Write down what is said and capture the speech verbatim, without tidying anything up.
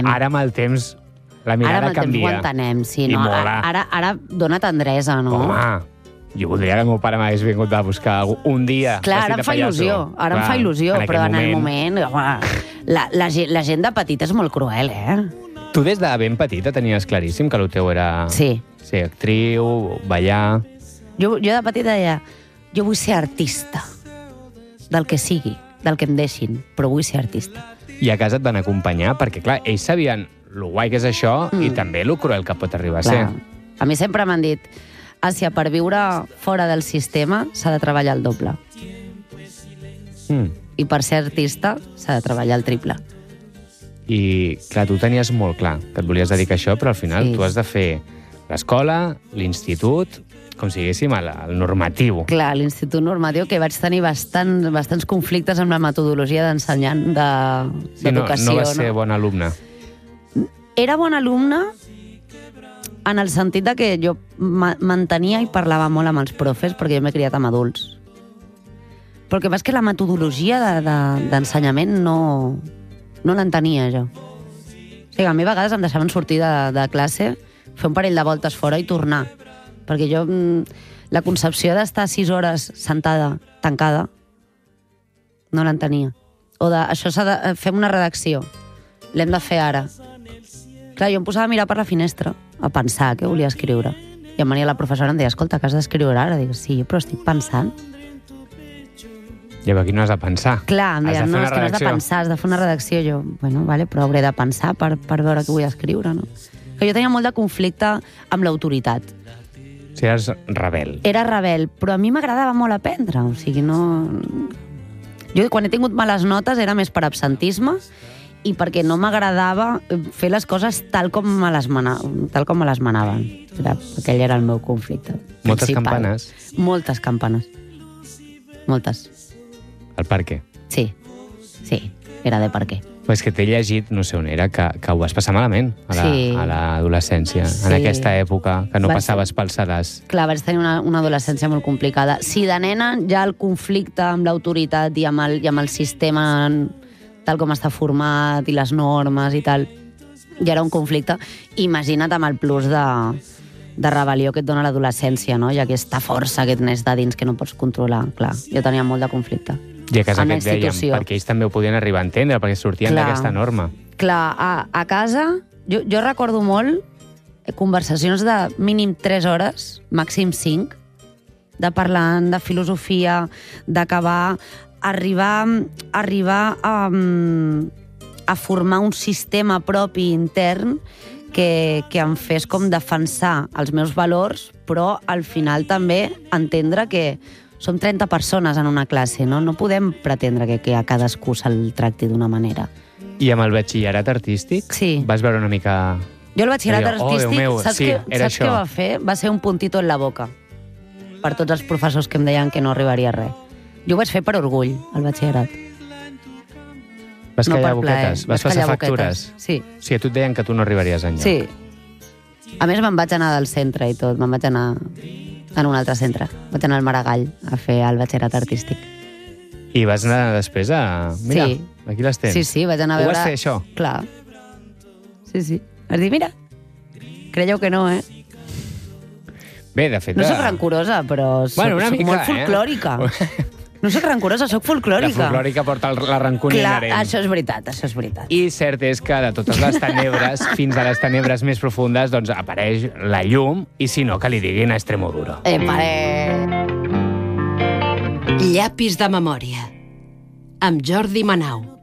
entenem. Ara amb el temps la mirada Ara amb el temps canvia. ho entenem, sí. I No? mola. Ara, ara dona tendresa, no? Home, jo voldria que el meu pare m'hagués vingut a buscar un dia. Clar, ara vestit em de fa pallasso. il·lusió, ara Clar, em fa il·lusió, en però aquell en el moment... Home, la, la, gent, la gent de petit és molt cruel, eh? Tu des de ben petita tenies claríssim que el teu era Sí. ser actriu, ballar... Jo, jo de petita deia, jo vull ser artista, del que sigui, del que em deixin, però vull ser artista. I a casa et van acompanyar, perquè, clar, ells sabien lo guai que és això mm. i també lo cruel que pot arribar a Clar. ser. A mi sempre m'han dit, Àsia, per viure fora del sistema s'ha de treballar el doble. Mm. I per ser artista s'ha de treballar el triple. I, clar, tu tenies molt clar que et volies dedicar a això, però al final Sí. tu has de fer l'escola, l'institut, com si diguéssim, el, el normatiu. Clar, a l'Institut Normatiu, que vaig tenir bastant, bastants conflictes amb la metodologia d'ensenyant de- Sí, no, d'educació. no vas ser bon alumne. Era bon alumne en el sentit de que jo ma- mantenia i parlava molt amb els profes, perquè jo m'he criat amb adults. Però el que passa és que la metodologia de- de- d'ensenyament de, no, no l'entenia jo. O sigui, a mi a vegades em deixaven sortir de, de classe, fer un parell de voltes fora i tornar. Perquè jo, mm, la concepció d'estar sis hores sentada, tancada, no l'entenia. O de, això s'ha de... Fem una redacció, l'hem de fer ara. Clar, jo em posava a mirar per la finestra, a pensar què volia escriure. I em venia la professora i em deia, escolta, que has d'escriure ara? Dic, sí, però estic pensant. I aquí no has de pensar. Clar, em Has deia, de fer no, una és que no has de redacció. pensar, has de fer una redacció. Jo, bueno, vale, però hauré de pensar per, per veure què vull escriure, no? Que jo tenia molt de conflicte amb l'autoritat. Si eres rebel. Era rebel, però a mi m'agradava molt aprendre, o sigui, no... Jo quan he tingut males notes era més per absentisme i perquè no m'agradava fer les coses tal com me les, mana... tal com me les manaven. Era, aquell era el meu conflicte. Moltes principal. campanes. Moltes campanes. Moltes. El per què? Sí, sí, era de per què. Però és que t'he llegit, no sé on era, que, que ho vas passar malament a la- Sí. a l'adolescència, Sí. en aquesta època, que no Va passaves pel sedàs. Clar, vaig tenir una, una adolescència molt complicada. Si de nena ja el conflicte amb l'autoritat i, amb el, i amb el sistema tal com està format i les normes i tal, ja era un conflicte. Imagina't amb el plus de, de rebel·lió que et dona l'adolescència, no? I aquesta força que et neix de dins que no pots controlar. Clar, jo tenia molt de conflicte. I a casa Amb que la et dèiem, institució. perquè ells també ho podien arribar a entendre, perquè sortien Clar. d'aquesta norma. Clar, a, a casa, jo, jo recordo molt eh, conversacions de mínim tres hores, màxim cinc, de parlant de filosofia, d'acabar, arribar, arribar a, a formar un sistema propi intern que, que em fes com defensar els meus valors, però al final també entendre que som trenta persones en una classe, no? No podem pretendre que, que a cadascú se'l tracti d'una manera. I amb el batxillerat artístic Sí. vas veure una mica... Jo el batxillerat Allò, oh, artístic, Déu meu, saps, sí, què, era saps això. què va fer? Va ser un puntito en la boca per tots els professors que em deien que no arribaria a res. Jo ho vaig fer per orgull, el batxillerat. Vas no callar per plaer. boquetes? Vas Vaig passar callar factures? boquetes. Sí, O sigui, a tu et deien que tu no arribaries enlloc. sí. A més, me'n vaig anar del centre i tot. Me'n vaig anar en un altre centre. Vaig anar al Maragall a fer el batxillerat artístic. I vas anar després a... Mira, Sí. aquí les tens. Sí, sí, vaig anar a Ho veure... vas fer, això? Clar. Sí, sí. Vas dir, mira, creieu que no, eh? Bé, de fet... No soc de- rancorosa, però soc, Bueno, una soc mica, molt eh? folclòrica. No soc rancorosa, soc folclòrica. La folclòrica porta el- la rancúnia Clar, inherent. això és veritat, això és veritat. I cert és que de totes les tenebres, fins a les tenebres més profundes, doncs apareix la llum, i si no, que li diguin a Extremoduro. Epa, eh... Llapis de memòria amb Jordi Manau.